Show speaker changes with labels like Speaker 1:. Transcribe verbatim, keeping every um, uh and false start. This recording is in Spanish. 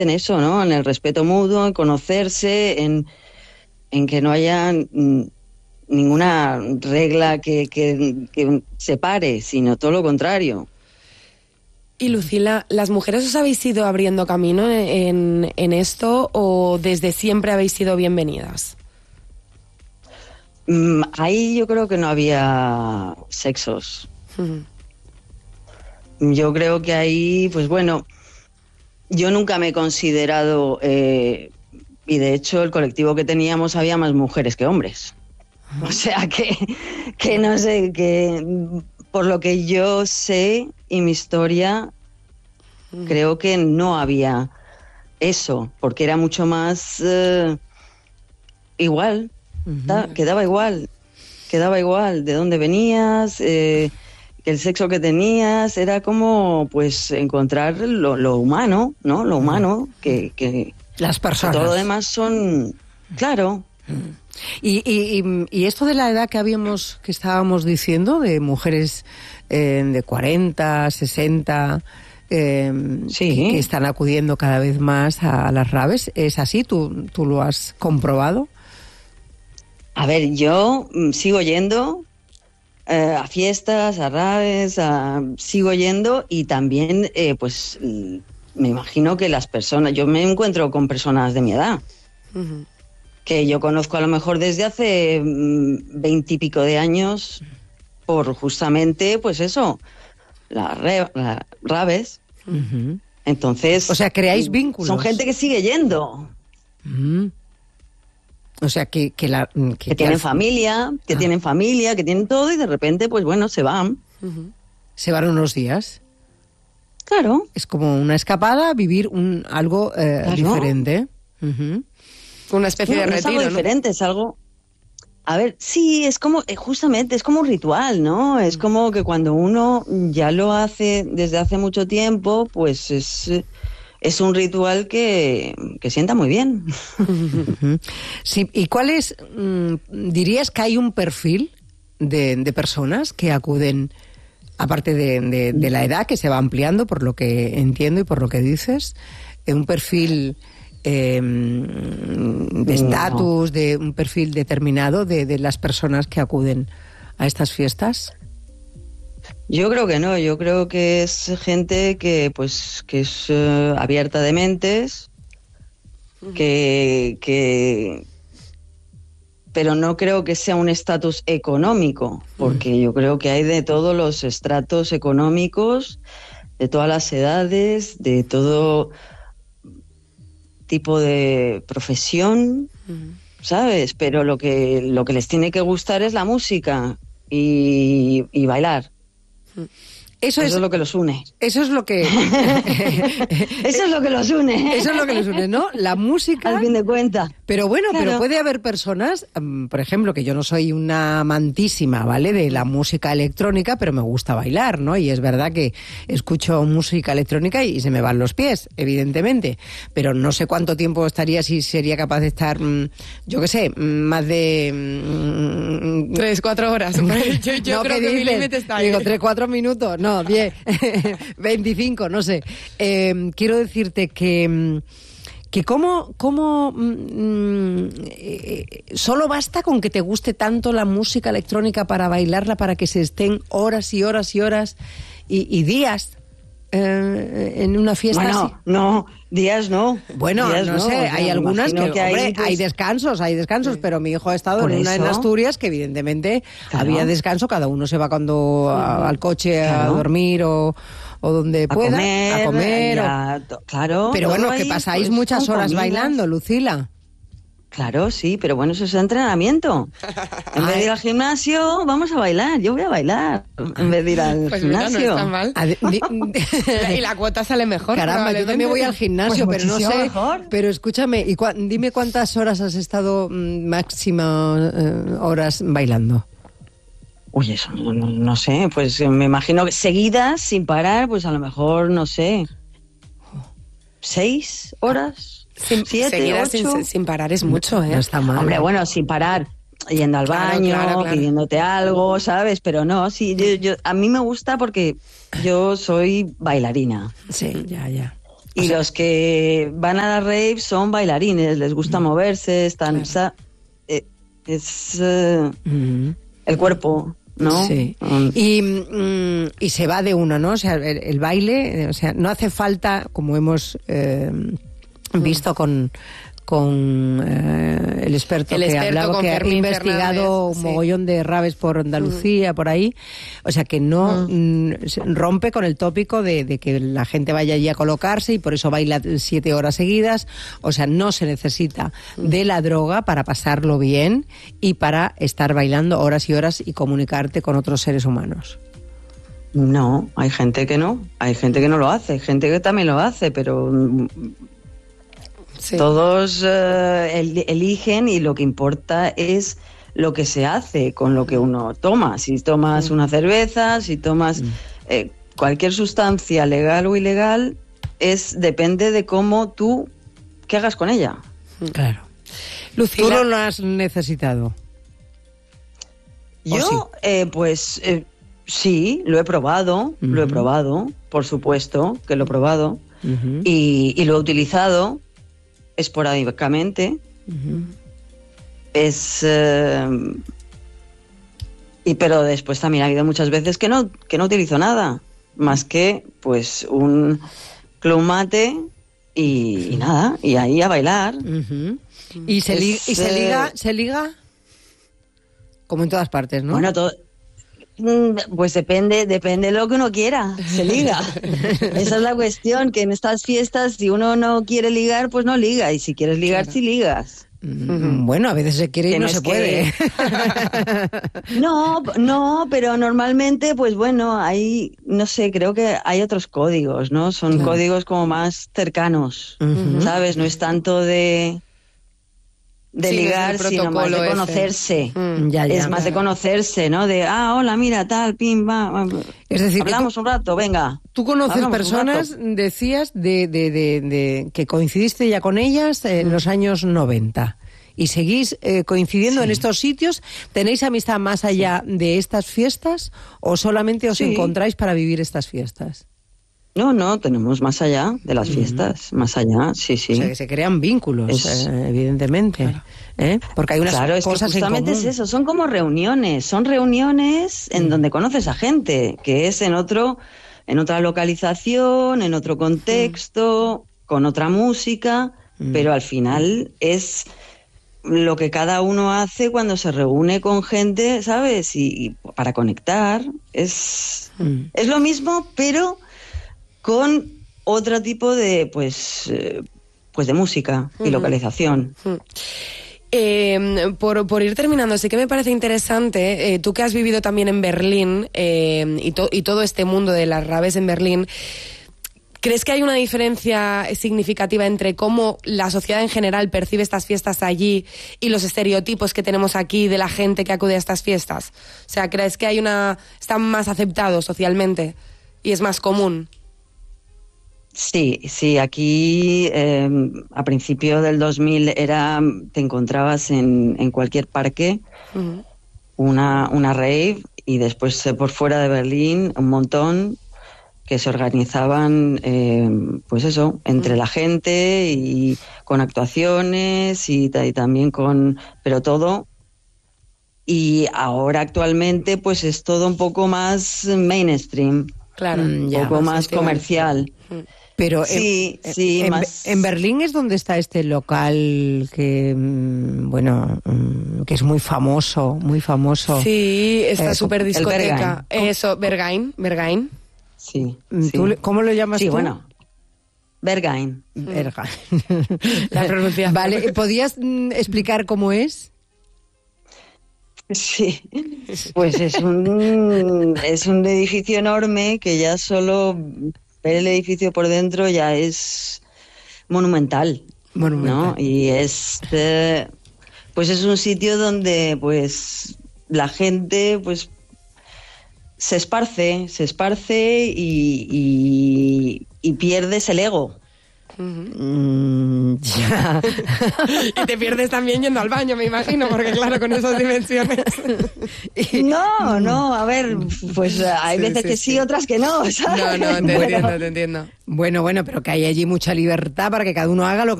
Speaker 1: en eso, ¿no? En el respeto mutuo, en conocerse, en, en que no haya mm, ninguna regla que, que, que separe, sino todo lo contrario.
Speaker 2: Y Lucila, ¿las mujeres os habéis ido abriendo camino en, en esto o desde siempre habéis sido bienvenidas?
Speaker 1: Mm, ahí yo creo que no había sexos.
Speaker 2: Uh-huh.
Speaker 1: Yo creo que ahí, pues bueno, yo nunca me he considerado, eh, y de hecho el colectivo que teníamos había más mujeres que hombres. Uh-huh. O sea que, que no sé, que por lo que yo sé y mi historia, uh-huh, creo que no había eso, porque era mucho más eh, igual, uh-huh, da, quedaba igual, quedaba igual de dónde venías, eh, el sexo que tenías, era como pues encontrar lo, lo humano, ¿no? Lo humano, que, que
Speaker 3: las personas.
Speaker 1: Todo lo demás son, claro.
Speaker 3: Y, y, y esto de la edad que habíamos, que estábamos diciendo, de mujeres eh, de cuarenta, sesenta, eh,
Speaker 1: sí,
Speaker 3: que, que están acudiendo cada vez más a, a las raves, ¿es así? ¿Tú, tú lo has comprobado?
Speaker 1: A ver, yo sigo yendo eh, a fiestas, a raves, a, sigo yendo y también, eh, pues, me imagino que las personas, yo me encuentro con personas de mi edad, uh-huh, que yo conozco a lo mejor desde hace veintipico de años, por justamente, pues eso, las la raves.
Speaker 3: Uh-huh.
Speaker 1: Entonces,
Speaker 3: o sea, creáis vínculos.
Speaker 1: Son gente que sigue yendo.
Speaker 3: Uh-huh. O sea, que que, la, que,
Speaker 1: que tienen
Speaker 3: que
Speaker 1: familia, que ah. tienen familia, que tienen todo y de repente, pues bueno, se van.
Speaker 3: Uh-huh. Se van unos días.
Speaker 1: Claro.
Speaker 3: Es como una escapada, vivir un algo eh, claro. diferente. Uh-huh.
Speaker 2: Una especie
Speaker 1: bueno,
Speaker 2: de retiro,
Speaker 1: no es algo diferente,
Speaker 2: ¿no?
Speaker 1: Es algo... A ver, sí, es como, justamente, es como un ritual, ¿no? Es como que cuando uno ya lo hace desde hace mucho tiempo, pues es... Es un ritual que, que sienta muy bien.
Speaker 3: Sí, ¿y cuál es, mmm, dirías que hay un perfil de, de personas que acuden, aparte de, de, de la edad, que se va ampliando por lo que entiendo y por lo que dices, un perfil eh, de estatus, no. de un perfil determinado de, de las personas que acuden a estas fiestas?
Speaker 1: Yo creo que no, yo creo que es gente que pues que es uh, abierta de mentes, uh-huh, que, que pero no creo que sea un estatus económico, porque uh-huh, yo creo que hay de todos los estratos económicos, de todas las edades, de todo tipo de profesión, uh-huh, ¿sabes? Pero lo que lo que les tiene que gustar es la música y, y bailar.
Speaker 3: Eso,
Speaker 1: eso
Speaker 3: es,
Speaker 1: es lo que los une.
Speaker 3: Eso es lo que...
Speaker 1: eso es lo que los une.
Speaker 3: Eso es lo que los une, ¿no? La música...
Speaker 1: Al fin de cuentas.
Speaker 3: Pero bueno,
Speaker 1: claro,
Speaker 3: pero puede haber personas, um, por ejemplo, que yo no soy una amantísima, ¿vale?, de la música electrónica, pero me gusta bailar, ¿no? Y es verdad que escucho música electrónica y se me van los pies, evidentemente. Pero no sé cuánto tiempo estaría, si sería capaz de estar, um, yo qué sé, más de...
Speaker 2: Um, tres, cuatro horas. yo yo
Speaker 3: no,
Speaker 2: creo que mi límite está ahí.
Speaker 3: Digo, tres, cuatro minutos, no, diez, veinticinco, no sé. Eh, quiero decirte que... que cómo, cómo mmm, eh, solo basta con que te guste tanto la música electrónica para bailarla, para que se estén horas y horas y horas y, y días eh, en una fiesta
Speaker 1: bueno,
Speaker 3: así.
Speaker 1: No, días no.
Speaker 3: Bueno,
Speaker 1: días
Speaker 3: no,
Speaker 1: no
Speaker 3: sé, hay algunas que,
Speaker 1: que hay,
Speaker 3: hombre,
Speaker 1: pues...
Speaker 3: hay descansos, hay descansos, sí, pero mi hijo ha estado en una
Speaker 1: eso?
Speaker 3: en Asturias que evidentemente claro, había descanso, cada uno se va cuando a, al coche claro, a dormir o... o donde
Speaker 1: a
Speaker 3: pueda,
Speaker 1: comer,
Speaker 3: a comer.
Speaker 1: Ya,
Speaker 3: o...
Speaker 1: Claro.
Speaker 3: Pero bueno, que
Speaker 1: ahí,
Speaker 3: pasáis
Speaker 1: pues,
Speaker 3: muchas horas
Speaker 1: comidas.
Speaker 3: bailando, Lucila.
Speaker 1: Claro, sí, pero bueno, eso es entrenamiento. En vez de ir al gimnasio, vamos a bailar. Yo voy a bailar en vez de ir al
Speaker 2: pues
Speaker 1: gimnasio.
Speaker 2: Mira, no está mal.
Speaker 3: Ad- di-
Speaker 2: y la cuota sale mejor.
Speaker 3: Caramba, yo también voy al gimnasio,
Speaker 1: pues
Speaker 3: pero no sé.
Speaker 1: Mejor.
Speaker 3: Pero escúchame, y cu- dime cuántas horas has estado mm, máxima eh, horas bailando.
Speaker 1: Uy, eso no, no, no sé, pues me imagino que seguidas, sin parar, pues a lo mejor, no sé, seis horas.
Speaker 2: Sin,
Speaker 1: siete,
Speaker 2: seguidas
Speaker 1: ocho.
Speaker 2: Sin, sin parar es mucho, ¿eh?
Speaker 3: No está mal.
Speaker 1: Hombre, bueno, sin parar, yendo al
Speaker 2: claro,
Speaker 1: baño,
Speaker 2: claro, claro.
Speaker 1: pidiéndote algo, ¿sabes? Pero no, sí, yo, yo, a mí me gusta porque yo soy bailarina.
Speaker 3: Sí, ya, ya.
Speaker 1: Y o sea, los que van a la rave son bailarines, les gusta mm. moverse, están... Claro. Es, es uh, mm. el cuerpo... ¿no?
Speaker 3: Sí. Y, mm, y se va de uno, ¿no? O sea, el, el baile, o sea, no hace falta, como hemos eh, visto con, con eh, el experto
Speaker 2: el
Speaker 3: que
Speaker 2: experto
Speaker 3: ha hablado, que ha investigado Fernández, un mogollón sí. de raves por Andalucía, mm. por ahí. O sea, que no mm. Mm, rompe con el tópico de, de que la gente vaya allí a colocarse y por eso baila siete horas seguidas. O sea, no se necesita mm. de la droga para pasarlo bien y para estar bailando horas y horas y comunicarte con otros seres humanos.
Speaker 1: No, hay gente que no. Hay gente que no lo hace, hay gente que también lo hace, pero... Sí. Todos eh, el, eligen y lo que importa es lo que se hace con lo que uno toma. Si tomas una cerveza, si tomas eh, cualquier sustancia legal o ilegal, es depende de cómo tú, qué hagas con ella.
Speaker 3: Claro. Lucila, ¿tú no lo has necesitado?
Speaker 1: Yo, sí? eh, pues eh, sí, lo he probado, uh-huh. lo he probado, por supuesto que lo he probado, uh-huh. y, y lo he utilizado esporádicamente. Uh-huh. Es eh, y pero después también ha habido muchas veces que no que no utilizo nada más que pues un club mate y, y nada y ahí a bailar.
Speaker 3: Uh-huh. y se, li- es, y se liga eh, se liga como en todas partes, ¿no?
Speaker 1: Bueno, todo. Pues depende, depende de lo que uno quiera, se liga. Esa es la cuestión, que en estas fiestas, si uno no quiere ligar, pues no liga, y si quieres ligar, claro. sí ligas.
Speaker 3: Mm, bueno, a veces se quiere y no, no se puede.
Speaker 1: Que... No, no, pero normalmente, pues bueno, hay, no sé, creo que hay otros códigos, ¿no? Son claro. códigos como más cercanos, uh-huh. ¿sabes? No es tanto de... de sí, ligar, sino más de conocerse. Mm, ya, ya, es más claro. de conocerse, ¿no? De, ah, hola, mira, tal, pim, va.
Speaker 3: Es decir,
Speaker 1: hablamos un rato, venga.
Speaker 3: Tú conoces personas, decías, de, de, de, de que coincidiste ya con ellas en mm. los años noventa. ¿Y seguís eh, coincidiendo sí. en estos sitios? ¿Tenéis amistad más allá sí. de estas fiestas o solamente os sí. encontráis para vivir estas fiestas?
Speaker 1: No, no, tenemos más allá de las fiestas, mm. más allá, sí, sí.
Speaker 3: O sea, que se crean vínculos, es... eh, evidentemente, claro. ¿eh? Porque hay unas
Speaker 1: claro,
Speaker 3: cosas
Speaker 1: es que justamente
Speaker 3: en común.
Speaker 1: Es eso, son como reuniones, son reuniones en mm. donde conoces a gente, que es en otro, en otra localización, en otro contexto, mm. con otra música, mm. pero al final es lo que cada uno hace cuando se reúne con gente, ¿sabes? Y, y para conectar, es, mm. es lo mismo, pero... con otro tipo de pues eh, pues de música y uh-huh. localización.
Speaker 2: Uh-huh. Eh, por, por ir terminando, sí que me parece interesante, eh, tú que has vivido también en Berlín eh, y, to- y todo este mundo de las raves en Berlín, ¿crees que hay una diferencia significativa entre cómo la sociedad en general percibe estas fiestas allí y los estereotipos que tenemos aquí de la gente que acude a estas fiestas? O sea, ¿crees que hay una están más aceptados socialmente y es más común?
Speaker 1: Sí, sí, aquí eh, a principio del dos mil era, te encontrabas en, en cualquier parque uh-huh. una, una rave y después eh, por fuera de Berlín un montón que se organizaban, eh, pues eso, entre uh-huh. la gente y con actuaciones y, y también con, pero todo. Y ahora actualmente pues es todo un poco más mainstream,
Speaker 2: claro,
Speaker 1: un
Speaker 2: ya,
Speaker 1: poco más comercial.
Speaker 2: Uh-huh.
Speaker 3: Pero
Speaker 1: sí,
Speaker 3: en,
Speaker 1: sí,
Speaker 3: en,
Speaker 1: más...
Speaker 3: en Berlín es donde está este local que, bueno, que es muy famoso, muy famoso.
Speaker 2: Sí, esta
Speaker 3: eh,
Speaker 2: super discoteca. Eso, Berghain, Berghain.
Speaker 1: Sí,
Speaker 3: ¿Tú,
Speaker 1: sí.
Speaker 3: ¿Cómo lo llamas
Speaker 1: sí,
Speaker 3: tú?
Speaker 1: Sí, bueno, Berghain.
Speaker 3: Berghain.
Speaker 2: La pronunciación.
Speaker 3: Vale, ¿podías mm, explicar cómo es?
Speaker 1: Sí, pues es un, es un edificio enorme que ya solo... ver el edificio por dentro ya es monumental, monumental. ¿no? Y es eh, pues es un sitio donde pues la gente pues se esparce, se esparce y, y, y pierdes el ego.
Speaker 3: Mm, Ya.
Speaker 2: Y te pierdes también yendo al baño, me imagino, porque claro, con esas dimensiones.
Speaker 1: No, no, a ver, pues hay
Speaker 2: Sí,
Speaker 1: veces
Speaker 2: sí,
Speaker 1: que
Speaker 2: sí.
Speaker 1: sí, otras que no, ¿sabes?
Speaker 2: No, no, te
Speaker 1: Bueno,
Speaker 2: entiendo, te entiendo.
Speaker 3: Bueno, bueno, pero que hay allí mucha libertad para que cada uno haga lo que